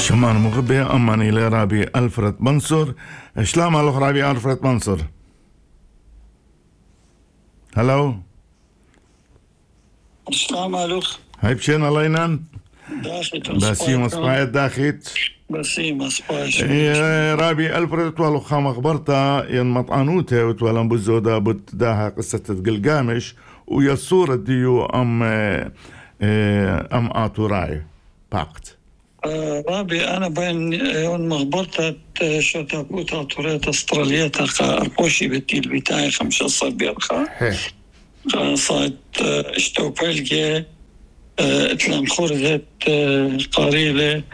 شمان مغبي أماني لرابي ألفرد منصور. شلام على رابي ألفرد منصور. هلو شلام عليك. هاي بشين الله ينان داخت باسيم أصبعت داخت باسيم أصبعت رابي ألفرد توالو خام أخبرتا ين مطعنوته وتوالن بزودا بتداها قصة تقلقامش ويا الصورة ديو أم آتوراي باقت رابي أنا بين يوم مخبرتة شو تابوتا طوريت أستراليا تلقى أربوشي بالتيل بتاعي 15 بيرخا صاد اشتو بلقي اتلام خرزت قريبة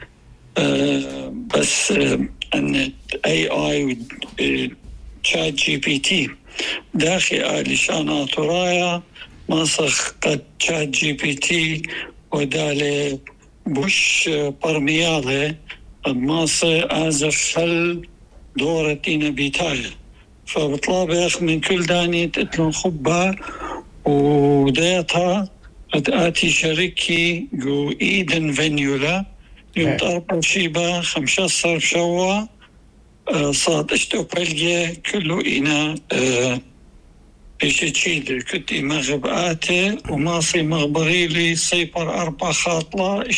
بس أن AI وشات جي بي تي داخل لشان آتورايا ماسخ قد شات جي بي تي ودالي بوش برميالة ماسة آزف هل دورتين بيتاية فبطلابخ من كل داني تتلون خبة وديتها قد آتي شركي جو إيدن فينيولا يوم طربو شيبا 15 شوا صاد اشتو بلقي كله إنا إيش تشيد كنت مغبآتي وماصي مغبغيلي صيبر 4 خاطلة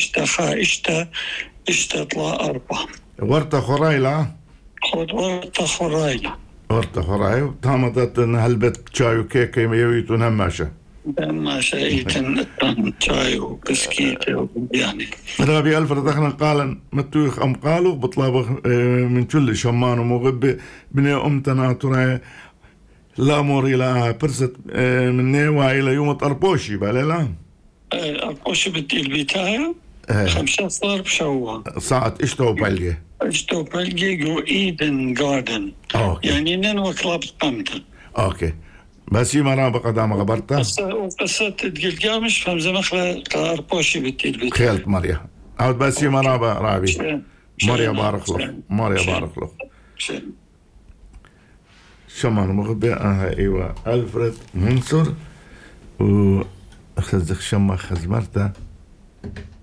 اشتطلع 4 ورطة خرايلة خود ورطة خرايلة ورطة خرايلة تامدت هلبت شاي وكيكة يويتون هماشة هماشة ايتن شاي وبسكيت يعني رابي ألفرد اخنا قالا متويخ أم قالوا بطلاب من كل شمان ومغبي بني أمتنا ترى لا موري لا برست من نيوا إلى يوم أربوشي بالله أربوشي بالتيل بتاعي 15 بشوا ساعة اشتو بلقي جو إيدن جاردن يعني ننوى كلاب قمتا اوكي بس يما بقى دام غبرته قصة تقلقامش فمزة مخلا أربوشي بالتيل بتاعي خيلت مريا عود بس يما رابي مريا بارك الله مريا بارك الله شمان مغبي ايوه ألفرد منصور و أخذ شما خزمرته